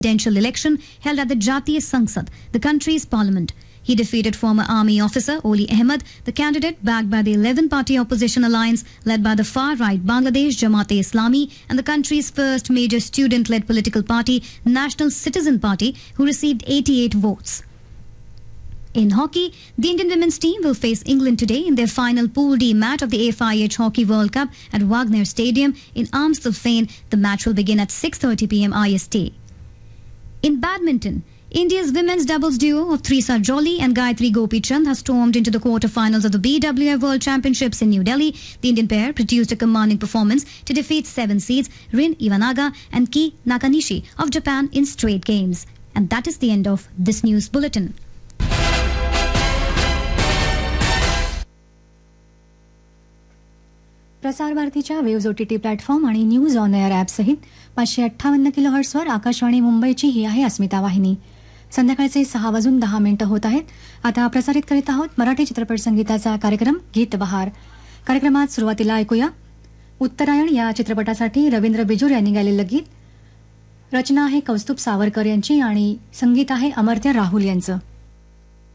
presidential election held at the Jatiya Sangsad, the country's parliament. He defeated former army officer Oli Ahmed, the candidate backed by the 11-party opposition alliance led by the far-right Bangladesh Jamaat-e-Islami and the country's first major student-led political party, National Citizen Party, who received 88 votes. In hockey, the Indian women's team will face England today in their final Pool D match of the FIH Hockey World Cup at Wagner Stadium in Armstrong. The match will begin at 6:30 p.m. IST. In badminton, India's women's doubles duo of Trisa Jolly and Gayatri Gopichand has stormed into the quarter-finals of the BWF World Championships in New Delhi. The Indian pair produced a commanding performance to defeat 7 seeds Rin Iwanaga and Ki Nakanishi of Japan in straight games. And that is the end of this news bulletin. प्रसार भारतीच्या waves OTT platform आणि news on air ॲपसहित 558 किलोहर्ट्झवर Akashvani मुंबईची ही आहे अस्मिता वाहिनी. संध्याकाळचे 6:10 होत आहेत. आता प्रसारित करीत आहोत मराठी चित्रपट संगीताचा कार्यक्रम गीत बहार. कार्यक्रमात सुरुवातीला ऐकूया उत्तरायण या चित्रपटासाठी रवींद्र बिजूर यांनी गायलेलं गीत. रचना आहे कौस्तुभ सावरकर यांची आणि संगीत आहे अमर्त्य राहुल यांचं.